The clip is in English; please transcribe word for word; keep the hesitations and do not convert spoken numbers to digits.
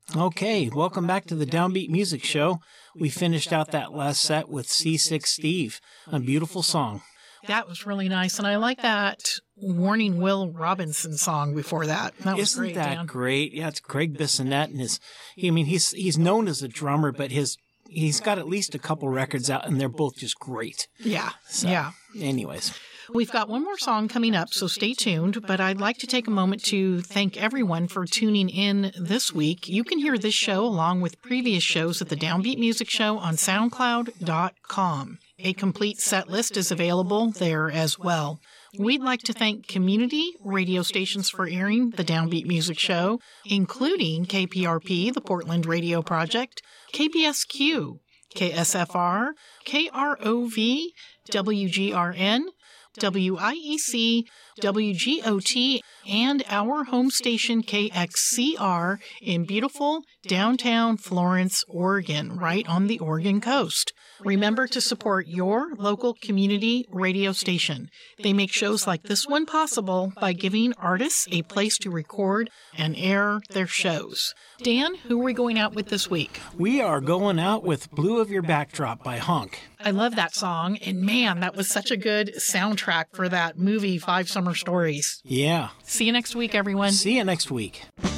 Okay, welcome back to the Downbeat Music Show. We finished out that last set with Seasick Steve, a beautiful song. That was really nice, and I like that Warning Will Robinson song before that. That was Isn't great, that Dan. great? Yeah, it's Craig Bissonette, and his. I mean, he's he's known as a drummer, but his he's got at least a couple records out, and they're both just great. Yeah, So, yeah. Anyways. We've got one more song coming up, so stay tuned, but I'd like to take a moment to thank everyone for tuning in this week. You can hear this show along with previous shows at the Downbeat Music Show on SoundCloud dot com. A complete set list is available there as well. We'd like to thank community radio stations for airing the Downbeat Music Show, including K P R P, the Portland Radio Project, K B S Q, K S F R, K R O V, W G R N, W I E C, W G O T, and our home station K X C R in beautiful downtown Florence, Oregon, right on the Oregon coast. Remember to support your local community radio station. They make shows like this one possible by giving artists a place to record and air their shows. Dan, who are we going out with this week? We are going out with Blue of Your Backdrop by Hunk. I love that song, and man, that was such a good soundtrack for that movie, Five Summer Stories. Yeah. See you next week, everyone. See you next week.